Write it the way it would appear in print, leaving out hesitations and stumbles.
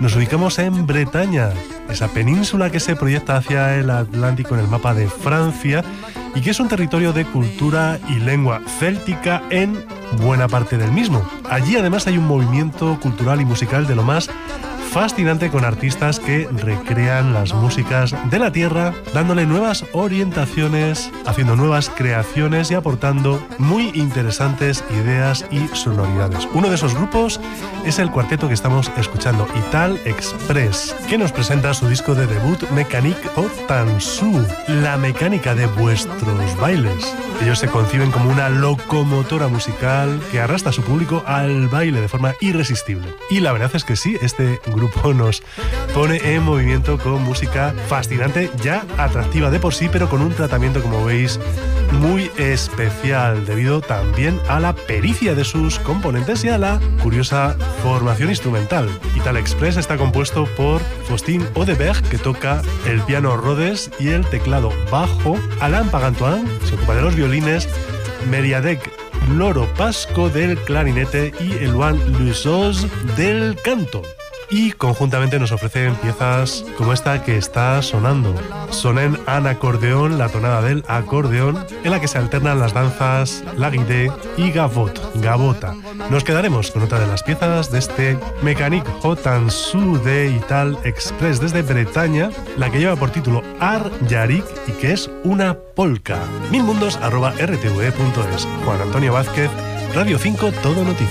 Nos ubicamos en Bretaña, esa península que se proyecta hacia el Atlántico en el mapa de Francia y que es un territorio de cultura y lengua céltica en buena parte del mismo. Allí además hay un movimiento cultural y musical de lo más fascinante, con artistas que recrean las músicas de la tierra, dándole nuevas orientaciones, haciendo nuevas creaciones y aportando muy interesantes ideas y sonoridades. Uno de esos grupos es el cuarteto que estamos escuchando, Ital Express, que nos presenta su disco de debut, Mécanique Haute Tenue, la mecánica de vuestros bailes. Ellos se conciben como una locomotora musical que arrastra a su público al baile de forma irresistible. Y la verdad es que sí, este grupo nos pone en movimiento con música fascinante, ya atractiva de por sí, pero con un tratamiento, como veis, muy especial, debido también a la pericia de sus componentes y a la curiosa formación instrumental. Ital Express está compuesto por Faustin Odeberg, que toca el piano Rhodes y el teclado bajo, Alain Pagantoine se ocupa de los violines, Meriadec Loro Pasco del clarinete y Eloine Lusos del canto. Y conjuntamente nos ofrecen piezas como esta que está sonando. Sonen en acordeón, la tonada del acordeón, en la que se alternan las danzas la guidé y gavota. Nos quedaremos con otra de las piezas de este Mécanique Haute Tenue de Ital Express desde Bretaña, la que lleva por título Ar Yarik y que es una polka. milmundos@rtve.es. Juan Antonio Vázquez, Radio 5 Todo Noticias.